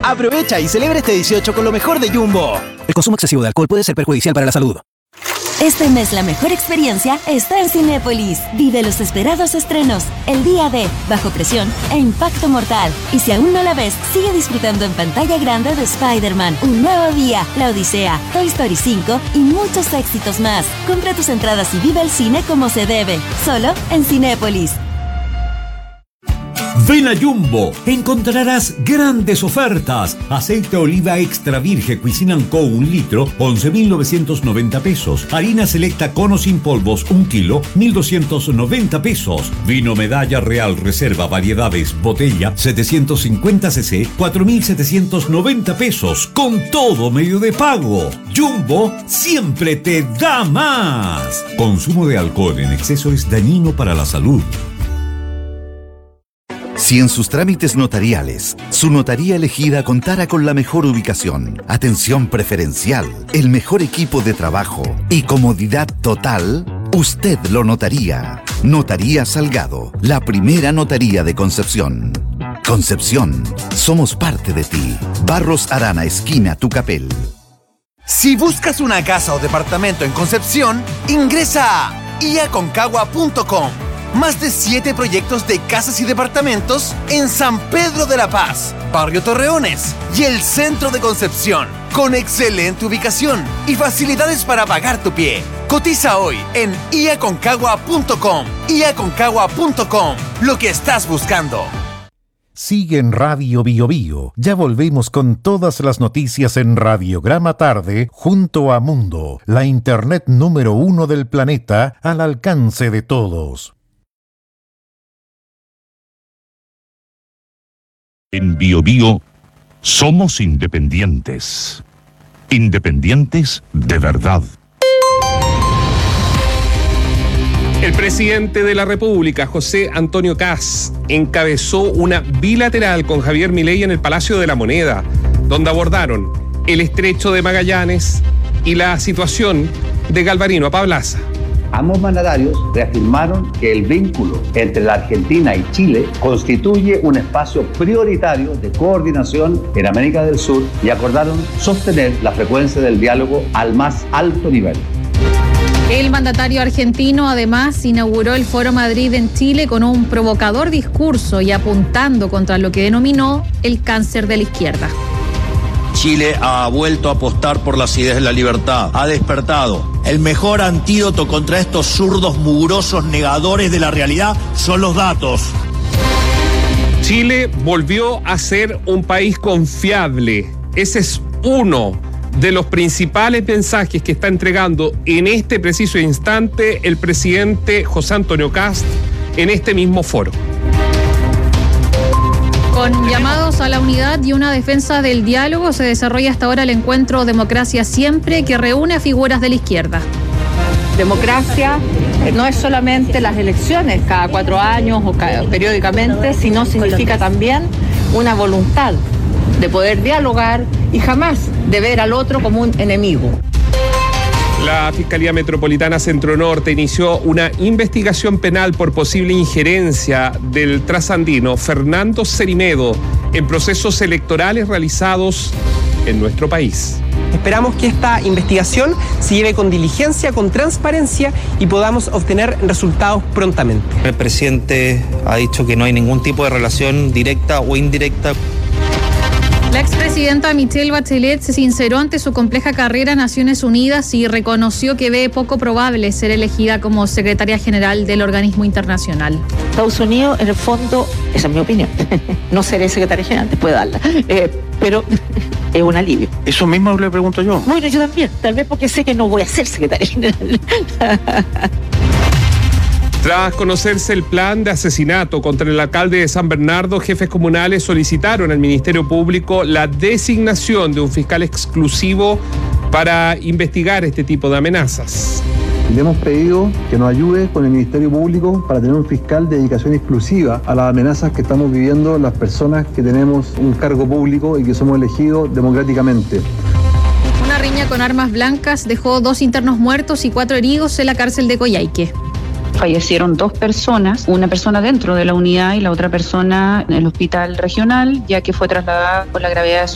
Aprovecha y celebra este 18 con lo mejor de Jumbo. El consumo excesivo de alcohol puede ser perjudicial para la salud. Este mes la mejor experiencia está en Cinépolis. Vive los esperados estrenos, El Día de, Bajo Presión e Impacto Mortal. Y si aún no la ves, sigue disfrutando en pantalla grande de Spider-Man, Un Nuevo Día, La Odisea, Toy Story 5 y muchos éxitos más. Compra tus entradas y vive el cine como se debe. Solo en Cinépolis. Ven a Jumbo, encontrarás grandes ofertas. Aceite de oliva extra virgen Cuisine & Co. 1 litro, 11.990 pesos. Harina selecta Cono sin polvos, 1 kilo, 1.290 pesos. Vino Medalla Real Reserva Variedades Botella, 750 cc, 4.790 pesos. Con todo medio de pago. Jumbo siempre te da más. Consumo de alcohol en exceso es dañino para la salud. Si en sus trámites notariales, su notaría elegida contara con la mejor ubicación, atención preferencial, el mejor equipo de trabajo y comodidad total, usted lo notaría. Notaría Salgado, la primera notaría de Concepción. Concepción, somos parte de ti. Barros Arana, esquina Tucapel. Si buscas una casa o departamento en Concepción, ingresa a iaconcagua.com. Más de 7 proyectos de casas y departamentos en San Pedro de la Paz, Barrio Torreones y el centro de Concepción, con excelente ubicación y facilidades para pagar tu pie. Cotiza hoy en iaconcagua.com. iaconcagua.com, lo que estás buscando. Sigue en Radio Bio Bio. Ya volvemos con todas las noticias en Radiograma Tarde junto a Mundo, la internet número 1 del planeta al alcance de todos. En Bio Bio somos independientes. Independientes de verdad. El presidente de la República, José Antonio Kast, encabezó una bilateral con Javier Milei en el Palacio de la Moneda, donde abordaron el estrecho de Magallanes y la situación de Galvarino Apablaza. Ambos mandatarios reafirmaron que el vínculo entre la Argentina y Chile constituye un espacio prioritario de coordinación en América del Sur y acordaron sostener la frecuencia del diálogo al más alto nivel. El mandatario argentino además inauguró el Foro Madrid en Chile con un provocador discurso y apuntando contra lo que denominó el cáncer de la izquierda. Chile ha vuelto a apostar por las ideas de la libertad, ha despertado. El mejor antídoto contra estos zurdos mugrosos negadores de la realidad son los datos. Chile volvió a ser un país confiable. Ese es uno de los principales mensajes que está entregando en este preciso instante el presidente José Antonio Kast en este mismo foro. Con llamados a la unidad y una defensa del diálogo, se desarrolla hasta ahora el encuentro Democracia Siempre, que reúne a figuras de la izquierda. Democracia no es solamente las elecciones cada 4 años o periódicamente, sino significa también una voluntad de poder dialogar y jamás de ver al otro como un enemigo. La Fiscalía Metropolitana Centro Norte inició una investigación penal por posible injerencia del trasandino Fernando Cerimedo en procesos electorales realizados en nuestro país. Esperamos que esta investigación se lleve con diligencia, con transparencia y podamos obtener resultados prontamente. El presidente ha dicho que no hay ningún tipo de relación directa o indirecta. La expresidenta Michelle Bachelet se sinceró ante su compleja carrera en Naciones Unidas y reconoció que ve poco probable ser elegida como secretaria general del organismo internacional. Estados Unidos, en el fondo, esa es mi opinión, no seré secretaria general, después de darla, pero es un alivio. Eso mismo le pregunto yo. Bueno, yo también, tal vez porque sé que no voy a ser secretaria general. Tras conocerse el plan de asesinato contra el alcalde de San Bernardo, jefes comunales solicitaron al Ministerio Público la designación de un fiscal exclusivo para investigar este tipo de amenazas. Le hemos pedido que nos ayude con el Ministerio Público para tener un fiscal de dedicación exclusiva a las amenazas que estamos viviendo las personas que tenemos un cargo público y que somos elegidos democráticamente. Una riña con armas blancas dejó 2 internos muertos y 4 heridos en la cárcel de Coyhaique. Fallecieron 2 personas, una persona dentro de la unidad y la otra persona en el hospital regional, ya que fue trasladada por la gravedad de su